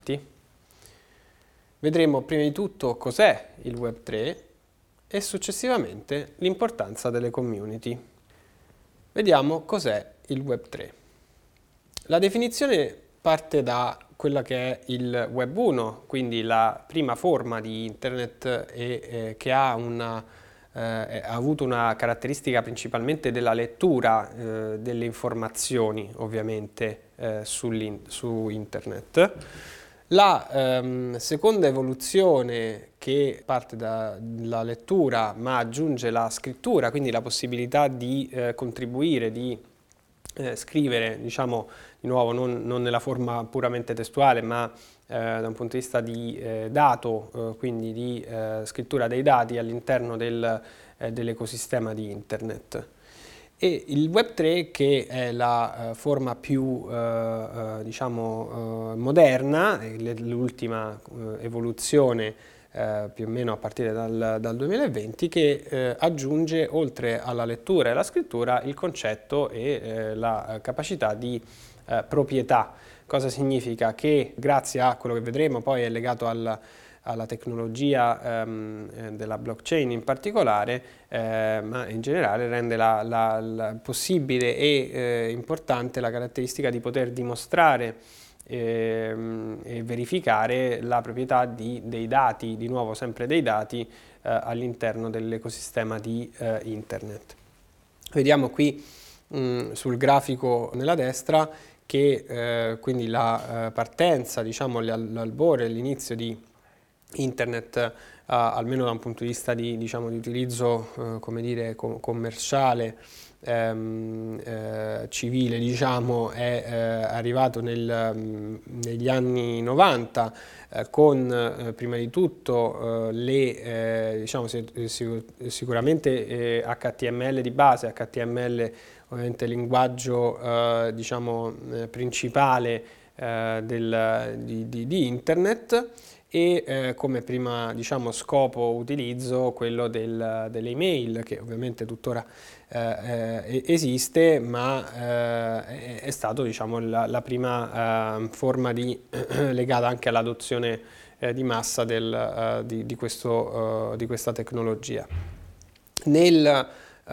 Vedremo prima di tutto cos'è il Web 3 e successivamente l'importanza delle community. Vediamo cos'è il Web 3. La definizione parte da quella che è il Web 1, quindi la prima forma di Internet che ha avuto una caratteristica principalmente della lettura delle informazioni, ovviamente, su Internet. La seconda evoluzione, che parte dalla lettura ma aggiunge la scrittura, quindi la possibilità di contribuire, di scrivere, diciamo, di nuovo non nella forma puramente testuale, ma da un punto di vista di dato, quindi di scrittura dei dati all'interno dell'ecosistema di Internet. E il Web 3, che è la forma più diciamo moderna, l'ultima evoluzione più o meno a partire dal 2020, che aggiunge, oltre alla lettura e alla scrittura, il concetto e la capacità di proprietà. Cosa significa? Che grazie a quello che vedremo poi è legato alla tecnologia della blockchain in particolare, ma in generale rende possibile e importante la caratteristica di poter dimostrare e verificare la proprietà dei dati, di nuovo sempre dei dati, all'interno dell'ecosistema di Internet. Vediamo qui sul grafico nella destra che quindi la partenza, diciamo l'albore, l'inizio di Internet, almeno da un punto di vista di utilizzo come dire, commerciale, civile, diciamo, è arrivato negli anni 90 con prima di tutto diciamo, sicuramente HTML di base, HTML ovviamente il linguaggio diciamo, principale di Internet, e come prima, diciamo, scopo utilizzo quello delle email, che ovviamente tuttora esiste, ma è stato, diciamo, la prima forma legata anche all'adozione di massa di questa tecnologia. Nel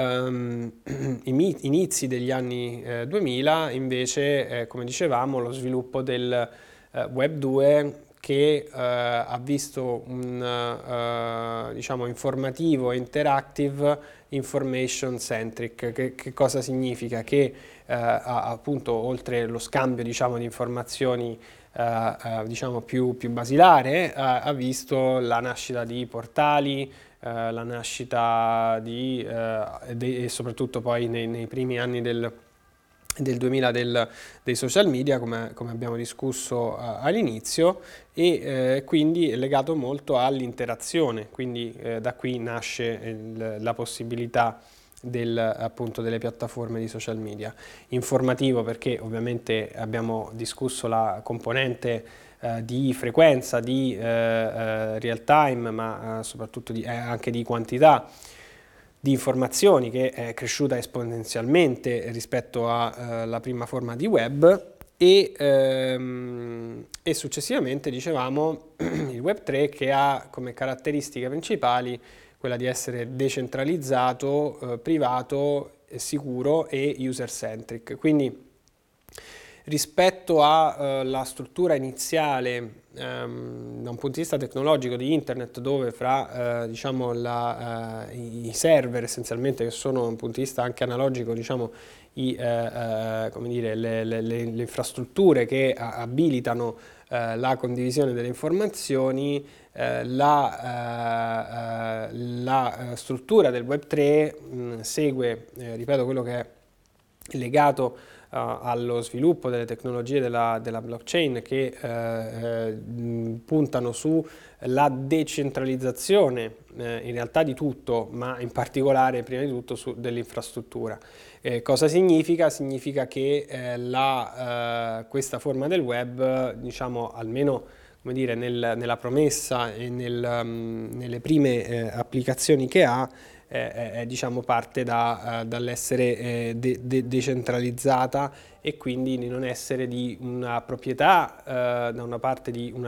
inizi degli anni 2000 invece, come dicevamo, lo sviluppo del Web 2, che ha visto un diciamo, informativo, interactive, information centric. Che cosa significa? Che appunto, oltre lo scambio, diciamo, di informazioni diciamo più basilare, ha visto la nascita di portali, la nascita e soprattutto poi nei primi anni del 2000 dei social media, come abbiamo discusso all'inizio, e quindi è legato molto all'interazione, quindi da qui nasce la possibilità appunto delle piattaforme di social media. Informativo, perché ovviamente abbiamo discusso la componente di frequenza, di real time, ma soprattutto anche di quantità di informazioni, che è cresciuta esponenzialmente rispetto alla prima forma di web, e successivamente, dicevamo, il Web 3, che ha come caratteristiche principali quella di essere decentralizzato, privato, sicuro e user-centric. Quindi rispetto alla struttura iniziale da un punto di vista tecnologico di Internet, dove fra diciamo i server essenzialmente, che sono da un punto di vista anche analogico, diciamo, come dire, le infrastrutture che abilitano la condivisione delle informazioni, la struttura del Web 3 segue, ripeto, quello che è legato allo sviluppo delle tecnologie della blockchain, che puntano sulla decentralizzazione in realtà di tutto, ma in particolare prima di tutto dell'infrastruttura. Cosa significa? Significa che questa forma del web, diciamo, almeno come dire, nella promessa e nelle prime applicazioni che ha, diciamo, parte dall'essere decentralizzata e quindi di non essere di una proprietà da una parte di una